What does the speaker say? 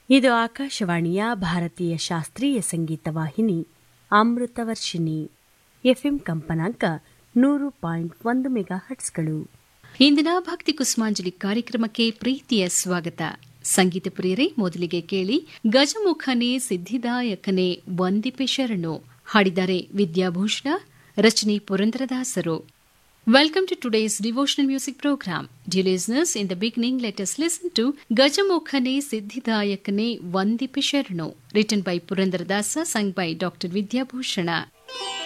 ಇದು ಆಕಾಶವಾಣಿಯ ಭಾರತೀಯ ಶಾಸ್ತ್ರೀಯ ಸಂಗೀತ ವಾಹಿನಿ ಅಮೃತವರ್ಷಿಣಿ. ಎಫ್ಎಂ ಕಂಪನಾಂಕ 100.1 ಮೆಗಾಹರ್ಟ್ಸ್ಗಳು. ಇಂದಿನ ಭಕ್ತಿ ಕುಸುಮಾಂಜಲಿ ಕಾರ್ಯಕ್ರಮಕ್ಕೆ ಪ್ರೀತಿಯ ಸ್ವಾಗತ. ಸಂಗೀತ ಪ್ರಿಯರೇ, ಮೊದಲಿಗೆ ಕೇಳಿ ಗಜಮುಖನೇ ಸಿದ್ಧಿದಾಯಕನೇ ವಂದಿಪೆ ಶರಣು. ಹಾಡಿದ್ದಾರೆ ವಿದ್ಯಾಭೂಷಣ, ರಚನೆ ಪುರಂದರದಾಸರು. Welcome to today's devotional music program. Dear listeners, in the beginning, let us listen to Gajamukhane Siddhidayakane Vandipe Sharanu, written by Purandaradasa, sung by Dr. Vidya Bhushana.